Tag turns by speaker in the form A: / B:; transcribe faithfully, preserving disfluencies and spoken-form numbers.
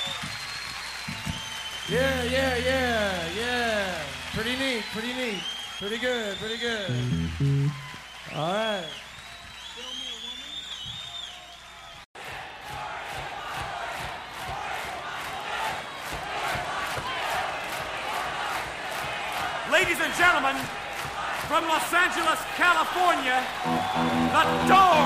A: Yeah, yeah, yeah, yeah. Pretty neat, pretty neat. Pretty good, pretty good. All right.
B: Ladies and gentlemen, from Los Angeles, California, the Dome.